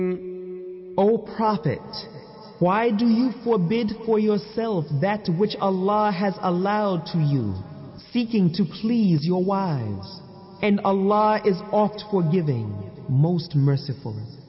O Prophet, why do you forbid for yourself that which Allah has allowed to you, seeking to please your wives? And Allah is oft forgiving, most merciful.